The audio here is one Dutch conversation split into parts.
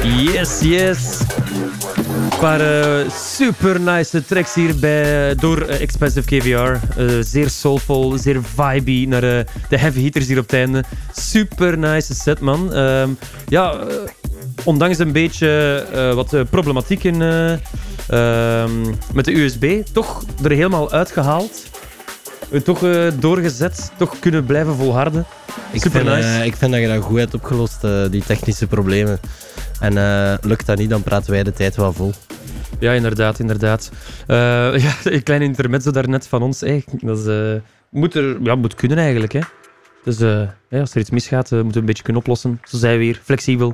Yes. Een paar super nice tracks hier door Expensive KVR. Zeer soulful, zeer vibey naar de heavy hitters hier op het einde. Super nice set, man. Ondanks een beetje wat problematiek met de USB, toch er helemaal uitgehaald. Toch doorgezet, toch kunnen blijven volharden. Super nice. Ik vind dat je dat goed hebt opgelost, die technische problemen. En lukt dat niet, dan praten wij de tijd wel vol. Ja, inderdaad. Een klein intermezzo daarnet van ons. Dat moet kunnen eigenlijk. Hè. Dus als er iets misgaat, moeten we een beetje kunnen oplossen. Zo zijn we hier, flexibel.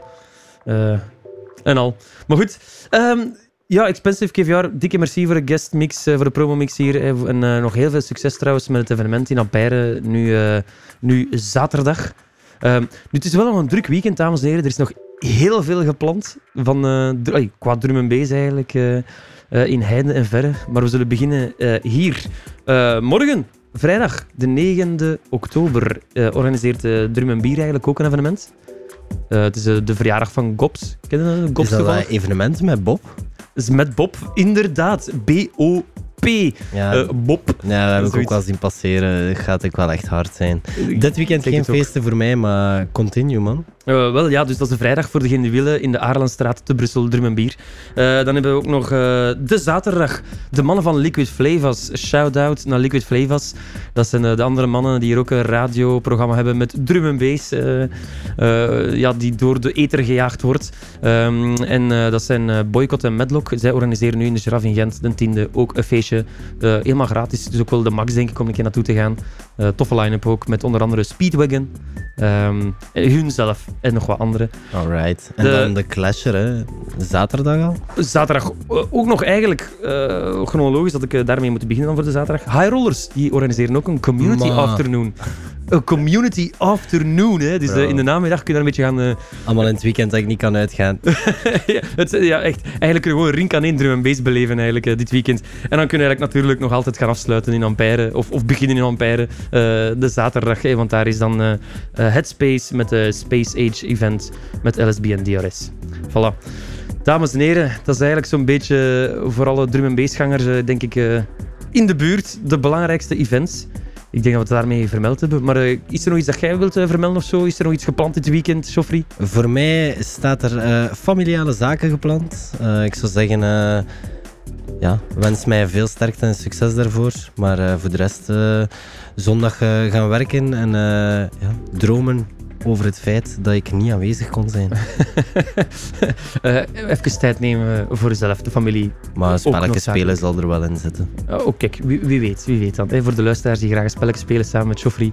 En al. Maar goed. Expensive KVR, dikke merci voor de guestmix, voor de promomix hier. En nog heel veel succes trouwens met het evenement in Ampère, nu zaterdag. Het is wel nog een druk weekend, dames en heren. Er is nog heel veel gepland, qua drum en bass eigenlijk, in heinde en verre. Maar we zullen beginnen hier. Morgen, vrijdag, de 9e oktober, organiseert Drum & Bier eigenlijk ook een evenement. Het is de verjaardag van Gops. Ken je Gops? Is dat een evenement met Bob? Is met Bob, inderdaad. B-O-P. Bob. Ja, dat heb ik ook wel zien passeren. Dat gaat ook wel echt hard zijn. Dit weekend geen feesten voor mij, maar continue, man. Dus dat is de vrijdag voor degenen die willen in de Aarlandstraat te Brussel, Drum & Bier. Dan hebben we ook nog de zaterdag de mannen van Liquid Flavas. Shout-out naar Liquid Flavas. Dat zijn de andere mannen die hier ook een radioprogramma hebben met drum & bass. Die door de ether gejaagd wordt. Dat zijn Boycott en Medlock. Zij organiseren nu in de Giraffe in Gent de 10e ook een feestje. Helemaal gratis. Dus ook wel de max, denk ik, om een keer naartoe te gaan. Toffe line-up ook, met onder andere Speedwagon. Hun zelf en nog wat andere. Alright. En dan de Clasher, hè? Zaterdag al? Zaterdag ook nog eigenlijk chronologisch dat ik daarmee moet beginnen dan voor de zaterdag. High Rollers, die organiseren ook een community afternoon. Een community afternoon, hè. Dus in de namiddag kun je daar een beetje gaan... Allemaal in het weekend dat ik niet kan uitgaan. Echt. Eigenlijk kun je gewoon Rink aan één drum & bass beleven eigenlijk, dit weekend. En dan kun je eigenlijk natuurlijk nog altijd gaan afsluiten in Ampère. Of beginnen in Ampère de zaterdag. Want daar is dan Headspace met de Space Age event met LSB en DRS. Voilà. Dames en heren, dat is eigenlijk zo'n beetje voor alle drum & bassgangers, denk ik, in de buurt de belangrijkste events. Ik denk dat we het daarmee vermeld hebben. Maar is er nog iets dat jij wilt vermelden of zo? Is er nog iets gepland dit weekend, Joffrey? Voor mij staat er familiale zaken gepland. Ik zou zeggen, wens mij veel sterkte en succes daarvoor. Maar voor de rest, zondag gaan werken en dromen over het feit dat ik niet aanwezig kon zijn. Even tijd nemen voor jezelf, de familie. Maar spelletjes spelen zal er wel in zitten. Kijk, wie weet dan. Voor de luisteraars die graag een spelletje spelen samen met Joffrey.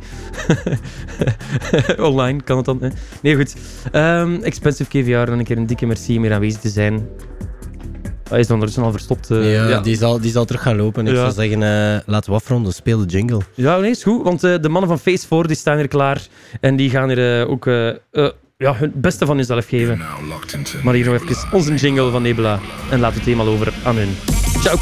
Online kan het dan. Hè? Nee, goed. Expensive KVR, dan een keer een dikke merci om hier aanwezig te zijn. Hij is ondertussen al verstopt. Die zal terug gaan lopen. Ik zou zeggen, laten we afronden. Speel de jingle. Ja, nee, is goed. Want de mannen van Phase 4 die staan hier klaar. En die gaan hier ook hun beste van hunzelf geven. Maar hier nog even onze jingle van Nebula. En laten we het helemaal over aan hun. Ciao.